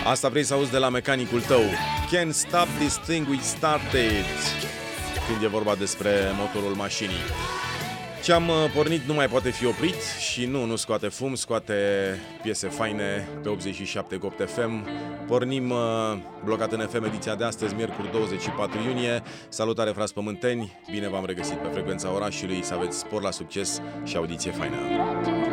Asta vrei să auzi de la mecanicul tău. Can't stop this thing we started. Când e vorba despre motorul mașinii. Ce-am pornit nu mai poate fi oprit și nu scoate fum, scoate piese faine pe 87 Gopt FM. Pornim blocat în FM ediția de astăzi, miercuri 24 iunie. Salutare, frați pământeni, bine v-am regăsit pe frecvența orașului, să aveți spor la succes și audiție faină.